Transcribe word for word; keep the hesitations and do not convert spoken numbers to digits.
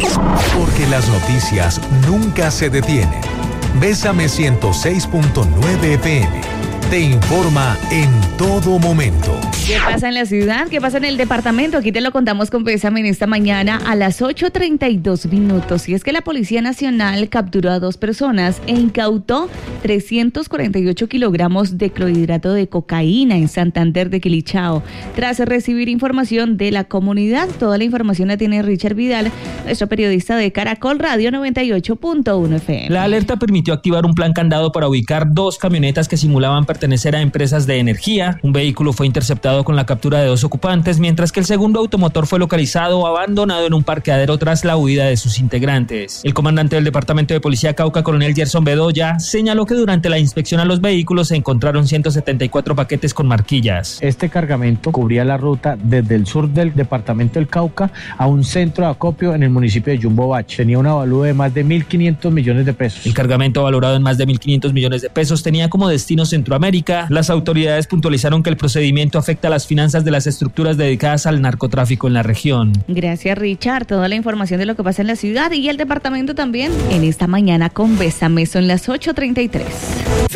Porque las noticias nunca se detienen. Bésame ciento seis punto nueve F M. Te informa en todo momento. ¿Qué pasa en la ciudad? ¿Qué pasa en el departamento? Aquí te lo contamos con Bésame en esta mañana a las ocho treinta y dos minutos. Y es que la Policía Nacional capturó a dos personas e incautó trescientos cuarenta y ocho kilogramos de clorhidrato de cocaína en Santander de Quilichao. Tras recibir información de la comunidad, toda la información la tiene Richard Vidal, nuestro periodista de Caracol Radio noventa y ocho punto uno F M. La alerta permitió activar un plan candado para ubicar dos camionetas que simulaban pertenecer a empresas de energía. Un vehículo fue interceptado con la captura de dos ocupantes, mientras que el segundo automotor fue localizado abandonado en un parqueadero tras la huida de sus integrantes. El comandante del Departamento de Policía Cauca, coronel Gerson Bedoya, señaló que durante la inspección a los vehículos se encontraron ciento setenta y cuatro paquetes con marquillas. Este cargamento cubría la ruta desde el sur del Departamento del Cauca a un centro de acopio en el municipio de Yumbobach. Tenía un avalúo de más de mil quinientos millones de pesos. El cargamento, valorado en más de mil quinientos millones de pesos, tenía como destino Centroamérica. Las autoridades puntualizaron que el procedimiento afecta a las finanzas de las estructuras dedicadas al narcotráfico en la región. Gracias, Richard. Toda la información de lo que pasa en la ciudad y el departamento también en esta mañana con Bésame. Son las ocho treinta y tres.